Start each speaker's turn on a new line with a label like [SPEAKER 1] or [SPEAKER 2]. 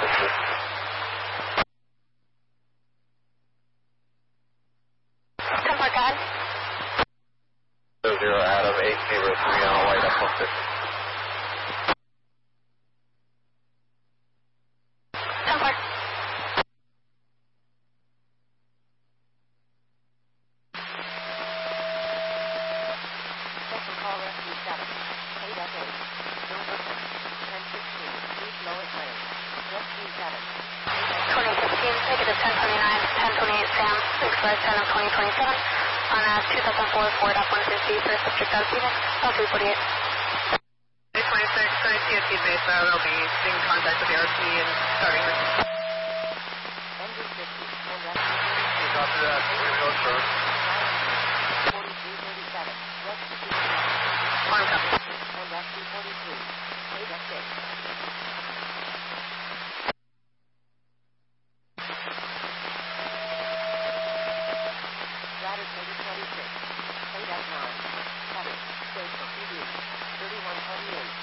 [SPEAKER 1] 10 Park, go ahead.
[SPEAKER 2] 0 Adam, 8 Zebra 3 on a light up 150.
[SPEAKER 1] 10 Park.
[SPEAKER 3] Second call rescue status. KWA. Silver 1016. East lowest lane. Rescue status.
[SPEAKER 1] 2015, take it to 1029, 1028 Sam, express 10 of 2027 on a 2004 Ford F-150 for subject out of Phoenix, L348.
[SPEAKER 4] 826, current TSC base, they'll be in contact with the RP and starting with...
[SPEAKER 3] Engine 50. And rescue.
[SPEAKER 2] Copy that. We're going to go, sir.
[SPEAKER 3] 4337. Rescue.
[SPEAKER 4] Farm copy.
[SPEAKER 3] And rescue 43. KWA. Ladder 3026. KWA 9. 7. State for PD. 3128.